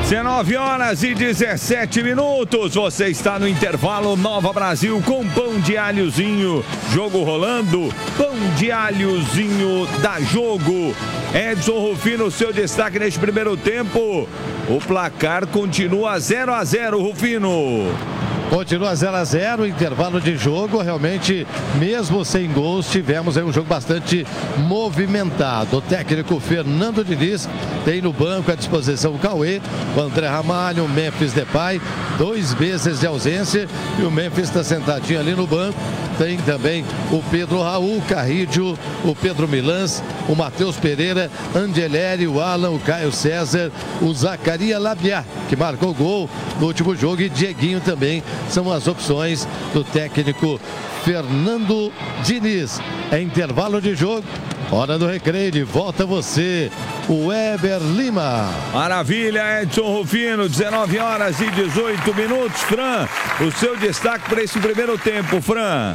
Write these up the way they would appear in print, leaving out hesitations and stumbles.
19 horas e 17 minutos. Você está no intervalo Nova Brasil com pão de alhozinho. Jogo rolando, pão de alhozinho da Jogo. Edson Rufino, seu destaque neste primeiro tempo. O placar continua 0-0, Rufino. Continua 0-0, intervalo de jogo. Realmente, mesmo sem gols, tivemos aí um jogo bastante movimentado. O técnico Fernando Diniz tem no banco à disposição o Cauê, o André Ramalho, o Memphis Depay, 2 meses de ausência, e o Memphis está sentadinho ali no banco. Tem também o Pedro Raul, o Carrídio, o Pedro Milans, o Matheus Pereira, Angeleri, o Alan, o Caio César, o Zacaria Labiá, que marcou gol no último jogo, e Dieguinho também. São as opções do técnico Fernando Diniz. É intervalo de jogo, hora do recreio, de volta você, o Weber Lima. Maravilha, Edson Rufino, 19 horas e 18 minutos. Fran, o seu destaque para esse primeiro tempo, Fran.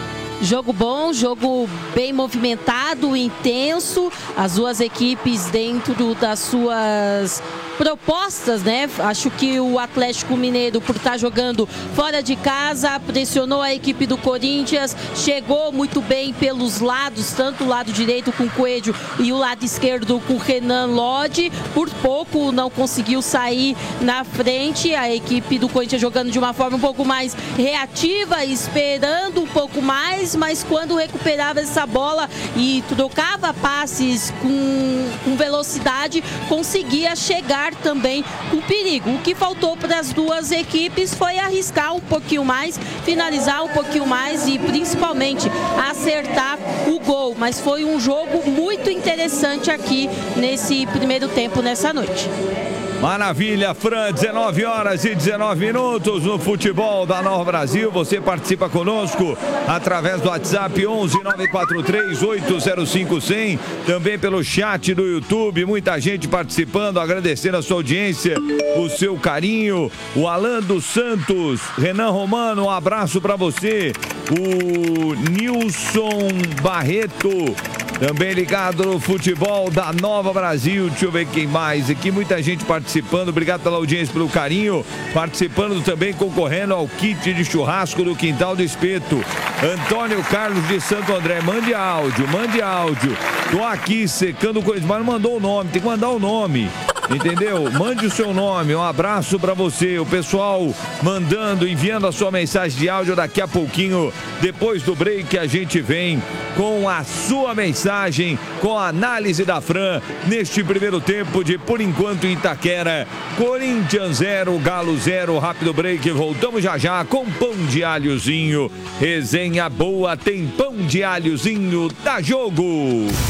Jogo bom, jogo bem movimentado, intenso. As duas equipes dentro das suas propostas, né? Acho que o Atlético Mineiro, por estar jogando fora de casa, pressionou a equipe do Corinthians, chegou muito bem pelos lados, tanto o lado direito com o Coelho e o lado esquerdo com o Renan Lodge. Por pouco não conseguiu sair na frente. A equipe do Corinthians jogando de uma forma um pouco mais reativa, esperando um pouco mais, mas quando recuperava essa bola e trocava passes com velocidade, conseguia chegar também com perigo. O que faltou para as duas equipes foi arriscar um pouquinho mais, finalizar um pouquinho mais e principalmente acertar o gol. Mas foi um jogo muito interessante aqui nesse primeiro tempo, nessa noite. Maravilha, Fran, 19 horas e 19 minutos no futebol da Nova Brasil. Você participa conosco através do WhatsApp 11 943 805 100, também pelo chat do YouTube. Muita gente participando, agradecendo a sua audiência, o seu carinho. O Alan dos Santos, Renan Romano, um abraço para você. O Nilson Barreto, também ligado no futebol da Nova Brasil. Deixa eu ver quem mais aqui. Muita gente participando. Obrigado pela audiência, pelo carinho. Participando também, concorrendo ao kit de churrasco do Quintal do Espeto. Antônio Carlos de Santo André. Mande áudio, mande áudio. Tô aqui secando coisas, mas não mandou o nome. Tem que mandar o nome. Entendeu? Mande o seu nome, um abraço para você. O pessoal mandando, enviando a sua mensagem de áudio. Daqui a pouquinho, depois do break, a gente vem com a sua mensagem, com a análise da Fran neste primeiro tempo de, por enquanto, Itaquera. Corinthians 0, Galo 0. Rápido break, voltamos já já com pão de alhozinho. Resenha boa, tem pão de alhozinho da Jogo.